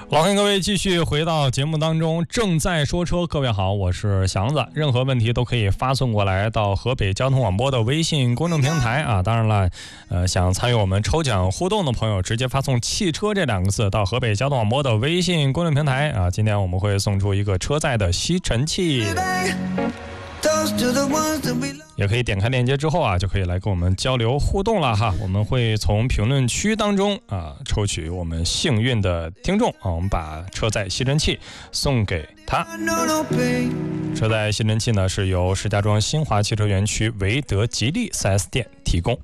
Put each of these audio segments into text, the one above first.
好，欢迎各位继续回到节目当中，正在说车。各位好，我是祥子，任何问题都可以发送过来到河北交通广播的微信公众平台啊。当然了，想参与我们抽奖互动的朋友，直接发送汽车这两个字到河北交通广播的微信公众平台啊。今天我们会送出一个车载的吸尘器，也可以点开链接之后啊，就可以来跟我们交流互动了哈。我们会从评论区当中啊抽取我们幸运的听众啊，我们把车载吸尘器送给他。车载吸尘器呢是由石家庄新华汽车园区维德吉利 4S 店提供。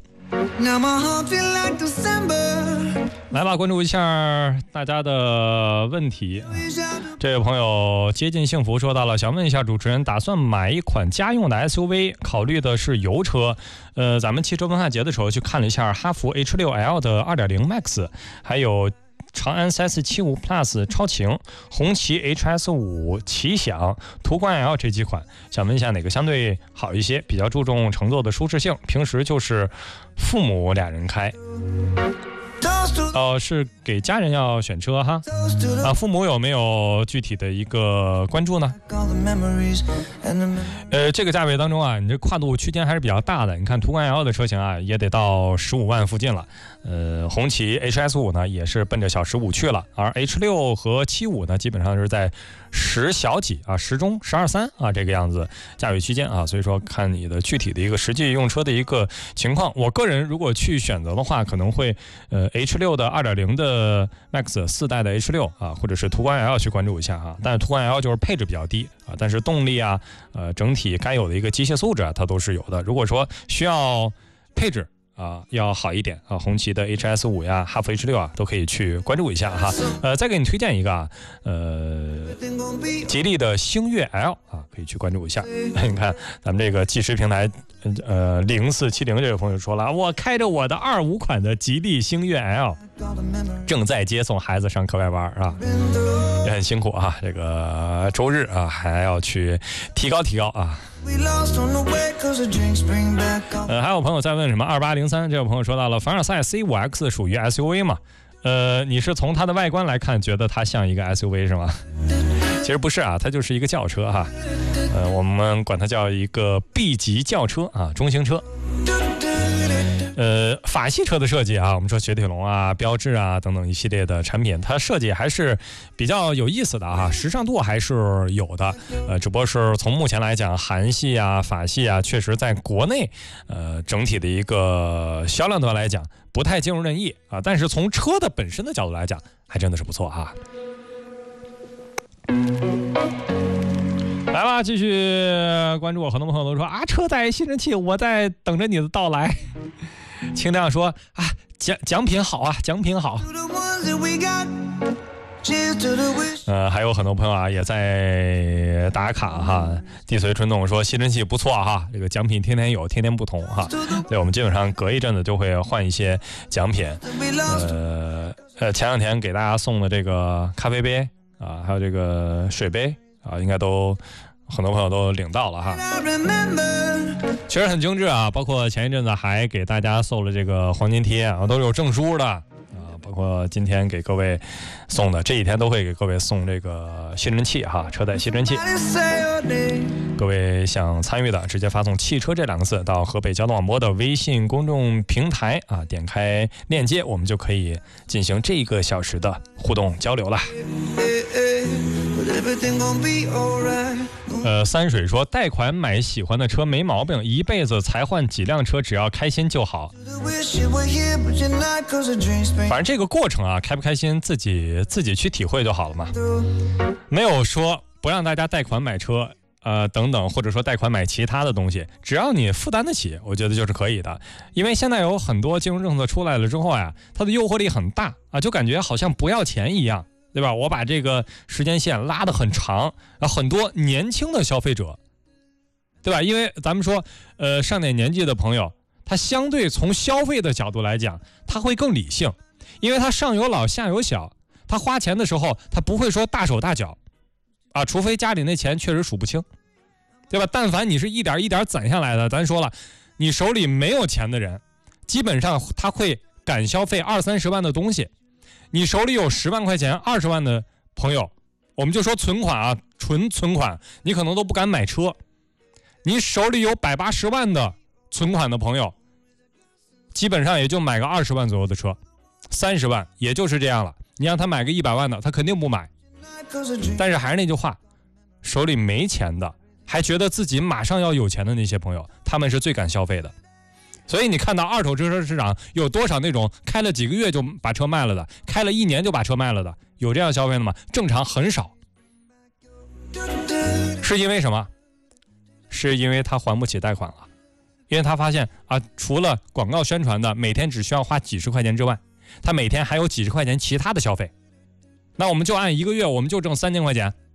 来吧，关注一下大家的问题。这位朋友接近幸福说到了，想问一下主持人，打算买一款家用的 SUV， 考虑的是油车。咱们汽车文化节的时候去看了一下哈弗 H6L 的 2.0 Max， 还有长安 CS75 Plus 超晴、红旗 HS5 奇享、途观 L 这几款，想问一下哪个相对好一些，比较注重乘坐的舒适性，平时就是父母俩人开。是给家人要选车哈。父母有没有具体的一个关注呢？这个价位当中啊，你这跨度区间还是比较大的。你看途观 L 的车型啊，也得到15万附近了。红旗 HS5 呢，也是奔着小15去了，而 H6 和75呢，基本上是在10小几啊，10中12、3啊这个样子价位区间啊。所以说看你的具体的一个实际用车的一个情况。我个人如果去选择的话，可能会H6 的 2.0 的 Max 4代的 H6 啊，或者是途观 L 去关注一下哈。但是途观 L 就是配置比较低啊，但是动力啊，整体该有的一个机械素质啊，它都是有的。如果说需要配置要好一点啊，红旗的 HS5 呀，哈弗 H6 啊，都可以去关注一下哈。再给你推荐一个啊，吉利的星越 L 啊，可以去关注一下。你看咱们这个计时平台0470这位朋友说了，我开着我的25款的吉利星越 L， 正在接送孩子上课外班啊，也很辛苦啊。这个周日啊，还要去提高啊。还有朋友在问什么2803，这位朋友说到了凡尔赛 C5X 属于 SUV 吗？你是从它的外观来看觉得它像一个 SUV 是吗？其实不是啊，它就是一个轿车哈。我们管它叫一个 B 级轿车啊，中型车。法系车的设计啊，我们说雪铁龙啊、标致啊等等一系列的产品，它设计还是比较有意思的啊，时尚度还是有的。只不过是从目前来讲，韩系啊、法系啊，确实在国内整体的一个销量端来讲不太尽如人意啊。但是从车的本身的角度来讲，还真的是不错哈。来吧，继续关注我。很多朋友都说啊，车载吸尘器，我在等着你的到来。清亮说啊，奖品好啊，奖品好。还有很多朋友啊也在打卡哈。地随春动说吸尘器不错哈，这个奖品天天有，天天不同哈。对，我们基本上隔一阵子就会换一些奖品。前两天给大家送的这个咖啡杯啊，还有这个水杯啊，应该都很多朋友都领到了哈。确实很精致啊，包括前一阵子还给大家送了这个黄金贴啊，都有证书的啊，包括今天给各位送的，这几天都会给各位送这个吸尘器哈，车载吸尘器。各位想参与的，直接发送汽车这两个字到河北交通广播的微信公众平台啊，点开链接，我们就可以进行这个小时的互动交流了。三水说贷款买喜欢的车没毛病，一辈子才换几辆车，只要开心就好。反正这个过程啊，开不开心自己去体会就好了嘛，没有说不让大家贷款买车等等，或者说贷款买其他的东西，只要你负担得起，我觉得就是可以的。因为现在有很多金融政策出来了之后呀，它的诱惑力很大啊，就感觉好像不要钱一样，对吧？我把这个时间线拉得很长，很多年轻的消费者，对吧？因为咱们说上点年纪的朋友，他相对从消费的角度来讲，他会更理性，因为他上有老下有小，他花钱的时候他不会说大手大脚啊，除非家里那钱确实数不清，对吧？但凡你是一点一点攒下来的，咱说了，你手里没有钱的人，基本上他会敢消费20-30万的东西。你手里有10万块钱、20万的朋友，我们就说存款啊，纯存款，你可能都不敢买车。你手里有180万的存款的朋友，基本上也就买个20万左右的车，30万也就是这样了。你让他买个100万的，他肯定不买。但是还是那句话，手里没钱的，还觉得自己马上要有钱的那些朋友，他们是最敢消费的。所以你看到二手车市场有多少那种开了几个月就把车卖了的，开了1年就把车卖了的，有这样消费的吗？正常很少。是因为什么？是因为他还不起贷款了，因为他发现啊，除了广告宣传的每天只需要花几十块钱之外，他每天还有几十块钱其他的消费。那我们就按1个月我们就挣3000块钱，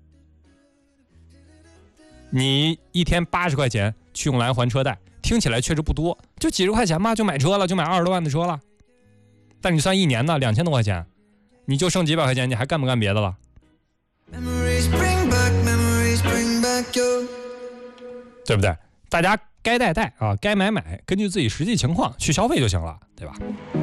你一天80块钱去用来还车贷，听起来确实不多，就几十块钱嘛，就买车了，就买20多万的车了。但你算1年呢，2000多块钱，你就剩几百块钱，你还干不干别的了？对不对？大家该贷贷啊，该买买，根据自己实际情况去消费就行了，对吧？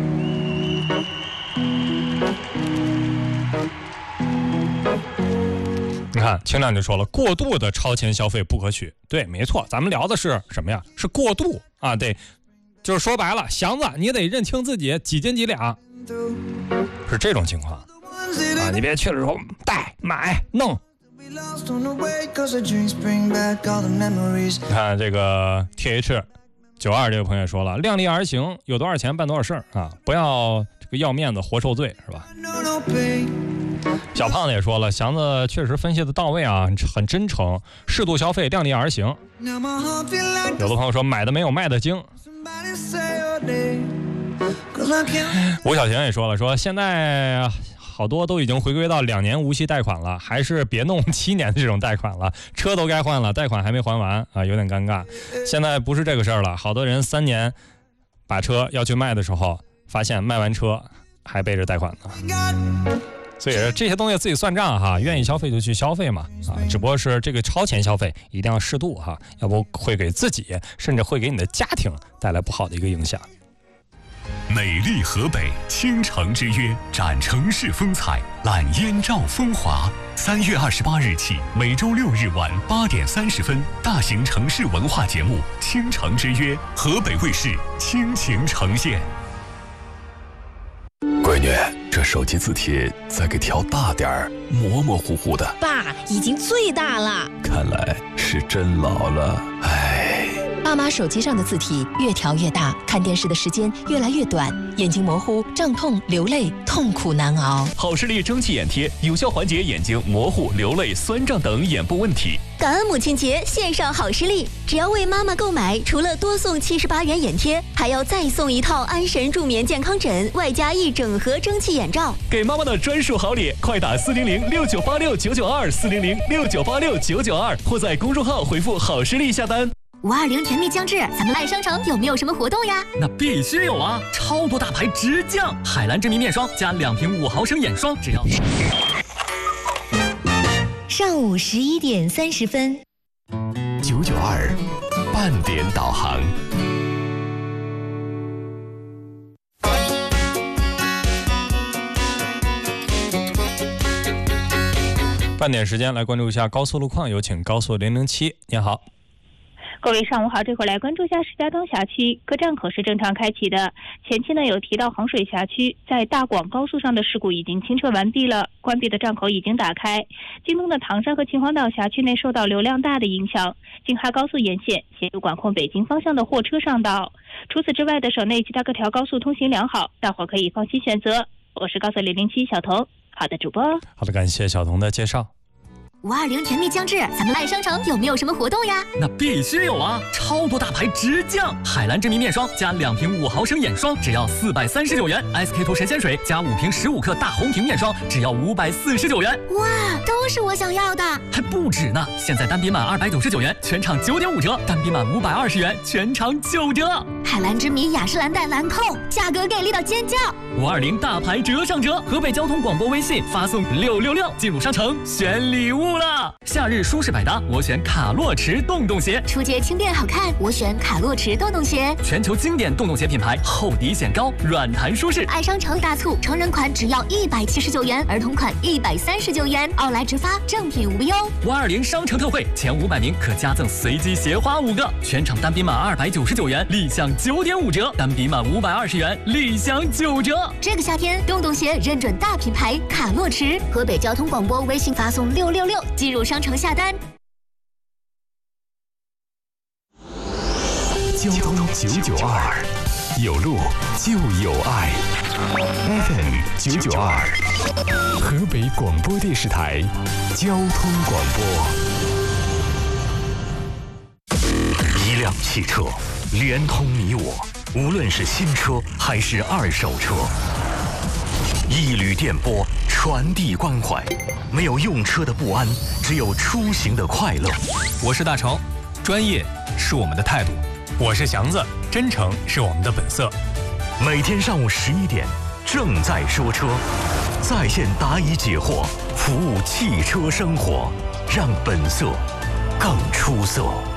你看清亮就说了，过度的超前消费不可取。对，没错，咱们聊的是什么呀？是过度啊，对，就是说白了，祥子你得认清自己几斤几两，是这种情况啊，你别去了之后贷买弄。你看这个 TH92 这个朋友说了，量力而行，有多少钱办多少事儿啊，不要这个要面子活受罪，是吧？小胖子也说了，祥子确实分析的到位啊，很真诚，适度消费，量力而行。有的朋友说买的没有卖的精。吴小贤也说了，说现在好多都已经回归到2年无息贷款了，还是别弄7年的这种贷款了，车都该换了，贷款还没还完啊，有点尴尬。现在不是这个事儿了，好多人3年把车要去卖的时候，发现卖完车还背着贷款呢。所以这些东西自己算账哈，愿意消费就去消费嘛啊，只不过是这个超前消费一定要适度哈，要不会给自己甚至会给你的家庭带来不好的一个影响。 美丽河北，倾城之约，展城市风采，揽燕赵风华。3月28日起，每周6日晚8点30分，大型城市文化节目《倾城之约》，河北卫视倾情呈现。闺女，这手机字体再给调大点儿，模模糊糊的。 爸，已经最大了。 看来是真老了，唉。 爸妈手机上的字体越调越大，看电视的时间越来越短，眼睛模糊、胀痛、流泪，痛苦难熬。 好视力蒸汽眼贴有效缓解眼睛模糊、流泪、酸胀等眼部问题。 感恩母亲节，献上好视力，只要为妈妈购买，除了多送78元眼贴，还要再送一套安神助眠健康枕，外加1整盒蒸汽眼罩。 给妈妈的专属好礼，快打40069869929240069869992，或在公众号回复好视力下单。 520甜蜜将至，咱们爱商城有没有什么活动呀？ 那必须有啊！超多大牌直降，海蓝之谜面霜加2瓶5毫升眼霜，只要。 上午11点30分 992半点导航。 半点时间来关注一下高速路况，有请高速007。你好。 各位上午好，这会儿来关注一下石家庄辖区各站口是正常开启的。前期呢有提到衡水辖区在大广高速上的事故已经清撤完毕了，关闭的站口已经打开。京东的唐山和秦皇岛辖区内受到流量大的影响，京哈高速沿线协助管控北京方向的货车上道。除此之外的省内其他各条高速通行良好，大伙可以放心选择。我是高速007小童。好的，主播。 好的，感谢小童的介绍。 520甜蜜将至，咱们爱商城有没有什么活动呀？ 那必须有啊！超多大牌直降，海蓝之谜面霜加2瓶5毫升眼霜，只要439元；SK 图神仙水加5瓶15克大红瓶面霜，只要549元。 哇，都是我想要的， 还不止呢！现在单笔满299元，全场9.5折；单笔满520元，全场9折。 海蓝之谜雅诗兰黛兰蔻，价格给力到尖叫 ！520大牌折上折，河北交通广播微信发送666进入商城选礼物。 酷了！夏日舒适百搭，我选卡洛驰洞洞鞋。 出街轻便好看，我选卡洛驰洞洞鞋。 全球经典洞洞鞋品牌，厚底显高，软弹舒适。 爱商城大促，成人款只要179元，儿童款139元，奥莱直发，正品无忧。 520商城特惠，前500名可加赠随机鞋花5个，全场单笔满299元，立享9.5折；单笔满520元，立享9折。 这个夏天，洞洞鞋认准大品牌卡洛驰。河北交通广播微信发送666进入商城下单。 交通992，有路就有爱。FM 992，河北广播电视台交通广播。一辆汽车连通你我，无论是新车还是二手车。一缕电波传递关怀，没有用车的不安，只有出行的快乐。 我是大成，专业是我们的态度；我是祥子，真诚是我们的本色。 每天上午11点，正在说车，在线答疑解惑，服务汽车生活，让本色更出色。